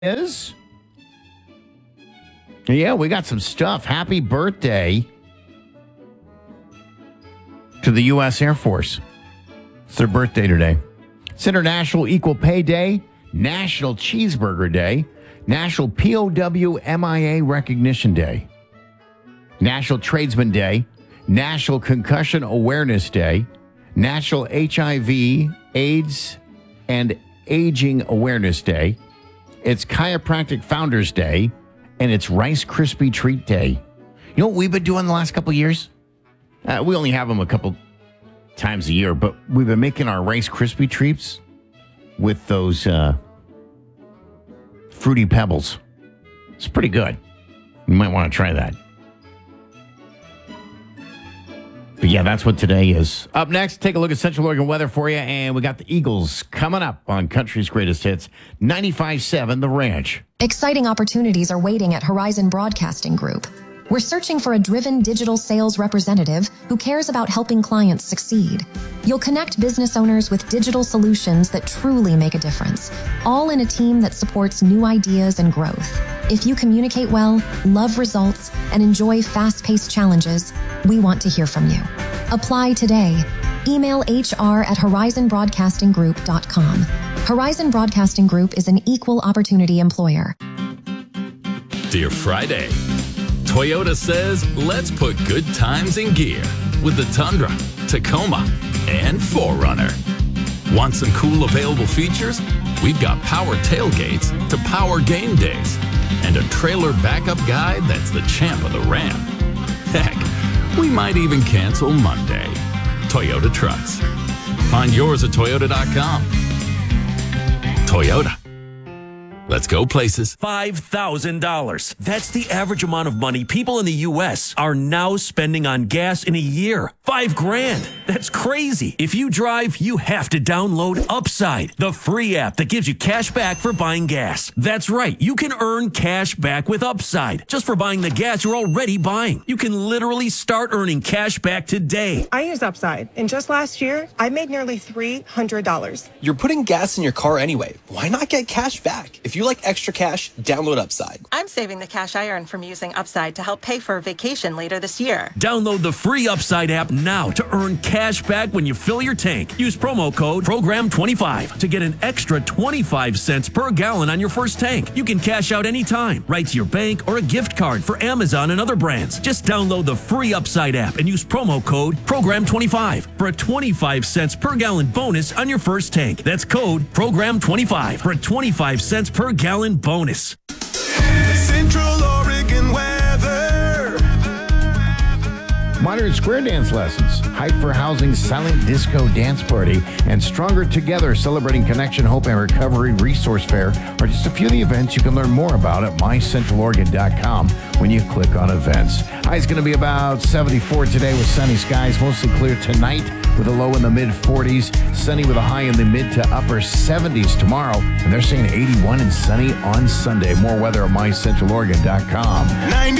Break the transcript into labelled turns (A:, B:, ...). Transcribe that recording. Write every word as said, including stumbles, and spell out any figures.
A: is. Yeah, we got some stuff. Happy birthday to the U S Air Force. It's their birthday today. It's International Equal Pay Day, National Cheeseburger Day, National P O W M I A Recognition Day, National Tradesman Day, National Concussion Awareness Day, National H I V, AIDS, and Aging Awareness Day. It's Chiropractic Founders Day, and it's Rice Krispie Treat Day. You know what we've been doing the last couple of years? Uh, we only have them a couple times a year, but we've been making our Rice Krispie Treats with those uh, Fruity Pebbles. It's pretty good. You might want to try that. But yeah, that's what today is. Up next, take a look at Central Oregon weather for you, and we got the Eagles coming up on Country's Greatest Hits, ninety-five point seven The Ranch.
B: Exciting opportunities are waiting at Horizon Broadcasting Group. We're searching for a driven digital sales representative who cares about helping clients succeed. You'll connect business owners with digital solutions that truly make a difference, all in a team that supports new ideas and growth. If you communicate well, love results, and enjoy fast-paced challenges, we want to hear from you. Apply today. Email H R at horizon broadcasting group dot com. Horizon Broadcasting Group is an equal opportunity employer.
C: Dear Friday, Toyota says, let's put good times in gear with the Tundra, Tacoma, and four runner. Want some cool available features? We've got power tailgates to power game days and a trailer backup guide that's the champ of the Ram. Heck, we might even cancel Monday. Toyota Trucks. Find yours at toyota dot com. Toyota. Let's go places.
D: five thousand dollars. That's the average amount of money people in the U S are now spending on gas in a year. Five grand. That's crazy. If you drive, you have to download Upside, the free app that gives you cash back for buying gas. That's right. You can earn cash back with Upside just for buying the gas you're already buying. You can literally start earning cash back today.
E: I use Upside, and just last year, I made nearly three hundred dollars.
F: You're putting gas in your car anyway. Why not get cash back? If you like extra cash, download Upside.
G: I'm saving the cash I earn from using Upside to help pay for a vacation later this year.
D: Download the free Upside app now to earn cash back when you fill your tank. Use promo code program twenty-five to get an extra twenty-five cents per gallon on your first tank. You can cash out anytime, right to your bank or a gift card for Amazon and other brands. Just download the free Upside app and use promo code program twenty-five for a twenty-five cents per gallon bonus on your first tank. That's code program twenty-five for a twenty-five cents per gallon bonus.
H: Central Oregon weather.
A: Modern square dance lessons, Hype for Housing Silent Disco Dance Party, and Stronger Together Celebrating Connection, Hope, and Recovery Resource Fair are just a few of the events you can learn more about at my central oregon dot com when you click on events. High is going to be about seventy-four today with sunny skies, mostly clear tonight with a low in the mid forties, sunny with a high in the mid to upper seventies tomorrow, and they're saying eighty-one and sunny on Sunday. More weather at my central oregon dot com.
H: ninety